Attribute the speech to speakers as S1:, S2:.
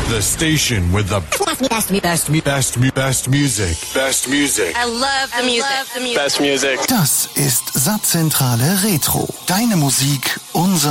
S1: The station with the best music. Best music.
S2: I love the music.
S3: Best music.
S4: Das ist Satzzentrale Retro. Deine Musik, unser